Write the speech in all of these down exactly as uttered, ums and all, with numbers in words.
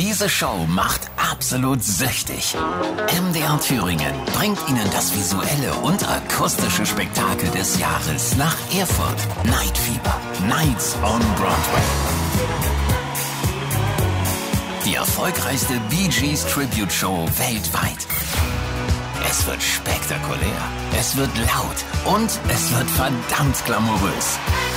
Diese Show macht absolut süchtig. M D R Thüringen bringt Ihnen das visuelle und akustische Spektakel des Jahres nach Erfurt. Night Fever. Nights on Broadway. Die erfolgreichste Bee Gees Tribute Show weltweit. Es wird spektakulär, es wird laut und es wird verdammt glamourös.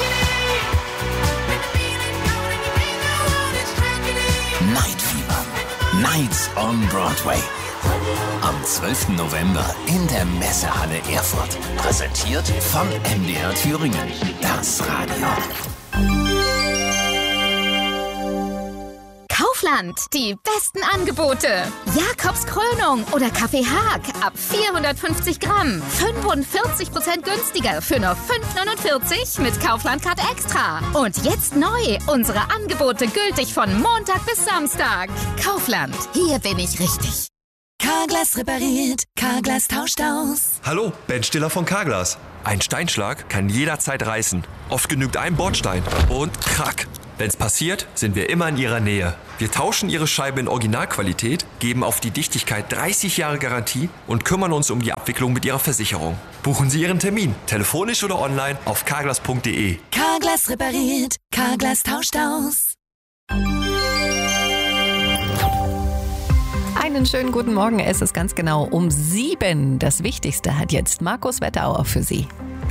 Night Fever. Nights on Broadway. Am zwölften November in der Messehalle Erfurt. Präsentiert von M D R Thüringen. Das Radio. Kaufland, die besten Angebote. Jakobs Krönung oder Kaffee Haag ab vierhundertfünfzig Gramm. fünfundvierzig Prozent günstiger für nur fünf neunundvierzig mit Kaufland-Card Extra. Und jetzt neu, unsere Angebote gültig von Montag bis Samstag. Kaufland, hier bin ich richtig. Carglass repariert, Carglass tauscht aus. Hallo, Ben Stiller von Carglass. Ein Steinschlag kann jederzeit reißen. Oft genügt ein Bordstein und krack. Wenn's passiert, sind wir immer in Ihrer Nähe. Wir tauschen Ihre Scheibe in Originalqualität, geben auf die Dichtigkeit dreißig Jahre Garantie und kümmern uns um die Abwicklung mit Ihrer Versicherung. Buchen Sie Ihren Termin, telefonisch oder online auf carglass punkt de. Carglass repariert, Carglass tauscht aus. Einen schönen guten Morgen. Es ist ganz genau um sieben. Das Wichtigste hat jetzt Markus Wetterauer für Sie.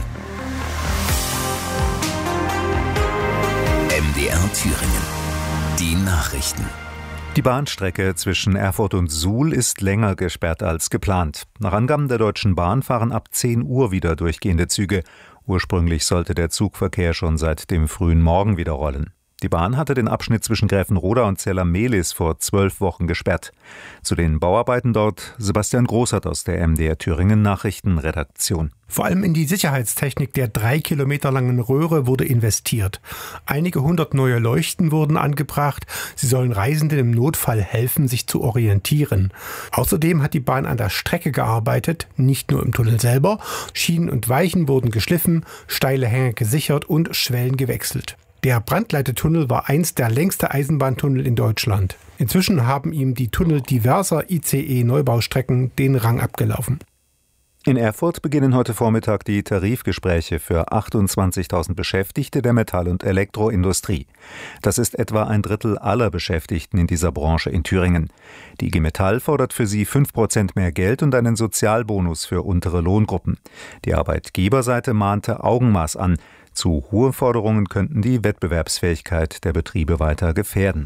M D R Thüringen. Die Nachrichten. Die Bahnstrecke zwischen Erfurt und Suhl ist länger gesperrt als geplant. Nach Angaben der Deutschen Bahn fahren ab zehn Uhr wieder durchgehende Züge. Ursprünglich sollte der Zugverkehr schon seit dem frühen Morgen wieder rollen. Die Bahn hatte den Abschnitt zwischen Gräfenroda und Zella-Mehlis vor zwölf Wochen gesperrt. Zu den Bauarbeiten dort Sebastian Großert aus der M D R Thüringen Nachrichtenredaktion. Vor allem in die Sicherheitstechnik der drei Kilometer langen Röhre wurde investiert. Einige hundert neue Leuchten wurden angebracht. Sie sollen Reisenden im Notfall helfen, sich zu orientieren. Außerdem hat die Bahn an der Strecke gearbeitet, nicht nur im Tunnel selber. Schienen und Weichen wurden geschliffen, steile Hänge gesichert und Schwellen gewechselt. Der Brandleitetunnel war einst der längste Eisenbahntunnel in Deutschland. Inzwischen haben ihm die Tunnel diverser I C E-Neubaustrecken den Rang abgelaufen. In Erfurt beginnen heute Vormittag die Tarifgespräche für achtundzwanzigtausend Beschäftigte der Metall- und Elektroindustrie. Das ist etwa ein Drittel aller Beschäftigten in dieser Branche in Thüringen. Die I G Metall fordert für sie fünf Prozent mehr Geld und einen Sozialbonus für untere Lohngruppen. Die Arbeitgeberseite mahnte Augenmaß an. Zu hohe Forderungen könnten die Wettbewerbsfähigkeit der Betriebe weiter gefährden.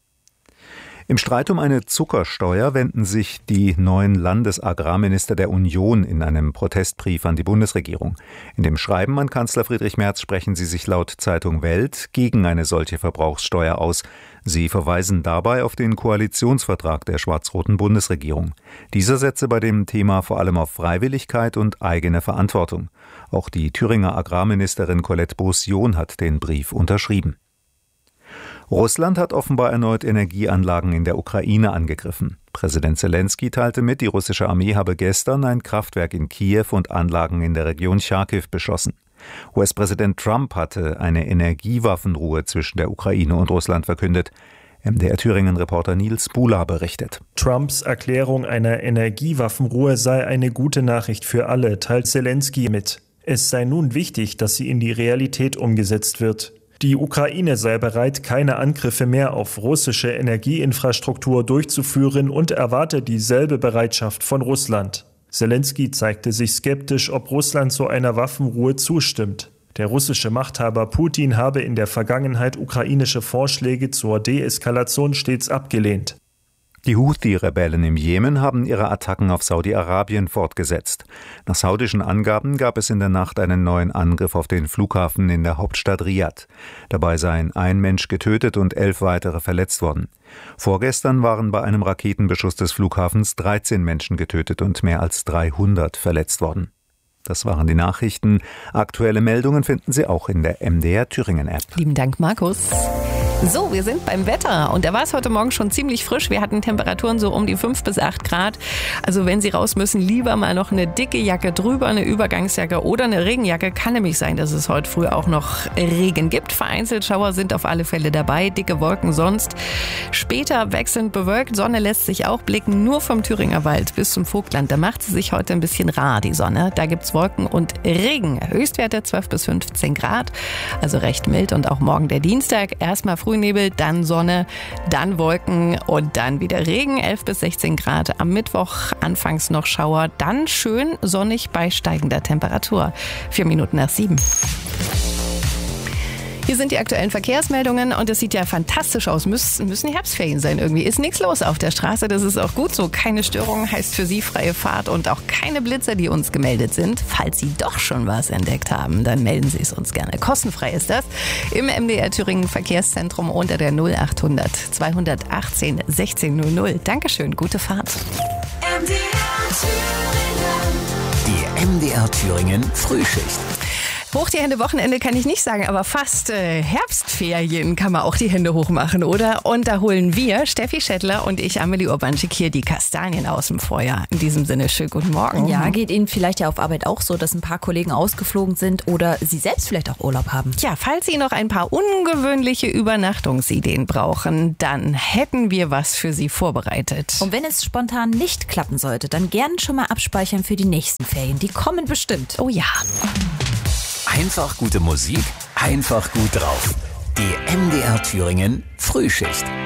Im Streit um eine Zuckersteuer wenden sich die neuen Landesagrarminister der Union in einem Protestbrief an die Bundesregierung. In dem Schreiben an Kanzler Friedrich Merz sprechen sie sich laut Zeitung Welt gegen eine solche Verbrauchssteuer aus. Sie verweisen dabei auf den Koalitionsvertrag der schwarz-roten Bundesregierung. Dieser setze bei dem Thema vor allem auf Freiwilligkeit und eigene Verantwortung. Auch die Thüringer Agrarministerin Colette Beaussion hat den Brief unterschrieben. Russland hat offenbar erneut Energieanlagen in der Ukraine angegriffen. Präsident Zelensky teilte mit, die russische Armee habe gestern ein Kraftwerk in Kiew und Anlagen in der Region Charkiw beschossen. U S-Präsident Trump hatte eine Energiewaffenruhe zwischen der Ukraine und Russland verkündet. M D R Thüringen-Reporter Nils Bula berichtet. Trumps Erklärung einer Energiewaffenruhe sei eine gute Nachricht für alle, teilt Zelensky mit. Es sei nun wichtig, dass sie in die Realität umgesetzt wird. Die Ukraine sei bereit, keine Angriffe mehr auf russische Energieinfrastruktur durchzuführen und erwarte dieselbe Bereitschaft von Russland. Zelensky zeigte sich skeptisch, ob Russland zu einer Waffenruhe zustimmt. Der russische Machthaber Putin habe in der Vergangenheit ukrainische Vorschläge zur Deeskalation stets abgelehnt. Die Houthi-Rebellen im Jemen haben ihre Attacken auf Saudi-Arabien fortgesetzt. Nach saudischen Angaben gab es in der Nacht einen neuen Angriff auf den Flughafen in der Hauptstadt Riad. Dabei seien ein Mensch getötet und elf weitere verletzt worden. Vorgestern waren bei einem Raketenbeschuss des Flughafens dreizehn Menschen getötet und mehr als dreihundert verletzt worden. Das waren die Nachrichten. Aktuelle Meldungen finden Sie auch in der M D R Thüringen App. Lieben Dank, Markus. So, wir sind beim Wetter und da war es heute Morgen schon ziemlich frisch. Wir hatten Temperaturen so um die fünf bis acht Grad. Also wenn Sie raus müssen, lieber mal noch eine dicke Jacke drüber, eine Übergangsjacke oder eine Regenjacke. Kann nämlich sein, dass es heute früh auch noch Regen gibt. Vereinzelt Schauer sind auf alle Fälle dabei, dicke Wolken sonst. Später wechselnd bewölkt, Sonne lässt sich auch blicken, nur vom Thüringer Wald bis zum Vogtland. Da macht sie sich heute ein bisschen rar, die Sonne. Da gibt's Wolken und Regen. Höchstwerte zwölf bis fünfzehn Grad, also recht mild. Und auch morgen der Dienstag, erstmal Frühnebel, dann Sonne, dann Wolken und dann wieder Regen, elf bis sechzehn Grad. Am Mittwoch anfangs noch Schauer, dann schön sonnig bei steigender Temperatur. Vier Minuten nach sieben. Hier sind die aktuellen Verkehrsmeldungen und es sieht ja fantastisch aus. Müssen, müssen Herbstferien sein irgendwie. Ist nichts los auf der Straße, das ist auch gut so. Keine Störungen heißt für Sie freie Fahrt und auch keine Blitzer, die uns gemeldet sind. Falls Sie doch schon was entdeckt haben, dann melden Sie es uns gerne. Kostenfrei ist das. Im M D R Thüringen Verkehrszentrum unter der null achthundert zweihundertachtzehn sechzehn null null. Dankeschön, gute Fahrt. M D R Thüringen. Die M D R Thüringen Frühschicht. Hoch die Hände, Wochenende kann ich nicht sagen, aber fast äh, Herbstferien kann man auch die Hände hoch machen, oder? Und da holen wir, Steffi Schettler und ich, Amelie Urbanschik, hier die Kastanien aus dem Feuer. In diesem Sinne, schönen guten Morgen. Ja, geht Ihnen vielleicht ja auf Arbeit auch so, dass ein paar Kollegen ausgeflogen sind oder Sie selbst vielleicht auch Urlaub haben? Ja, falls Sie noch ein paar ungewöhnliche Übernachtungsideen brauchen, dann hätten wir was für Sie vorbereitet. Und wenn es spontan nicht klappen sollte, dann gern schon mal abspeichern für die nächsten Ferien. Die kommen bestimmt. Oh ja. Einfach gute Musik, einfach gut drauf. Die M D R Thüringen Frühschicht.